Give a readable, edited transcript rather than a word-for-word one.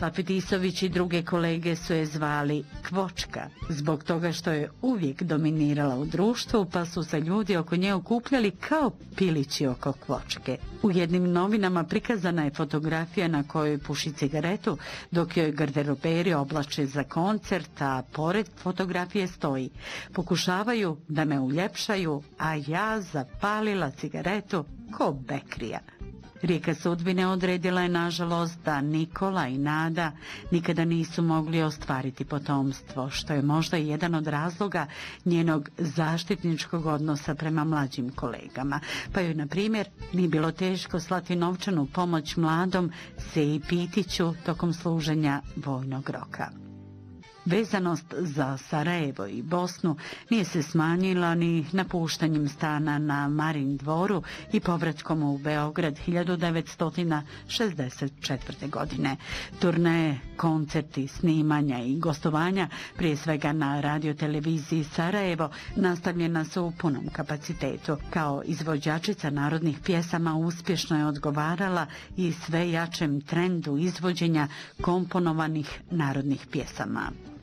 Safet Isović i druge kolege su je zvali Kvočka, zbog toga što je uvijek dominirala u društvu, pa su se ljudi oko nje okupljali kao pilići oko Kvočke. U jednim novinama prikazana je fotografija na kojoj puši cigaretu, dok joj garderoberi oblače za koncert, a pored fotografije stoji: pokušavaju da me uljepšaju, a ja zapalila cigaretu ko bekrija. Rijeka sudbine odredila je, nažalost, da Nikola i Nada nikada nisu mogli ostvariti potomstvo, što je možda jedan od razloga njenog zaštitničkog odnosa prema mlađim kolegama. Pa joj, na primjer, nije bilo teško slati novčanu pomoć mladom Seji Pitiću tokom služenja vojnog roka. Vezanost za Sarajevo i Bosnu nije se smanjila ni napuštanjem stana na Marin dvoru i povratkom u Beograd 1964. godine. Turneje, koncerti, snimanja i gostovanja, prije svega na radioteleviziji Sarajevo, nastavljena su u punom kapacitetu. Kao izvođačica narodnih pjesama uspješno je odgovarala i sve jačem trendu izvođenja komponovanih narodnih pjesama.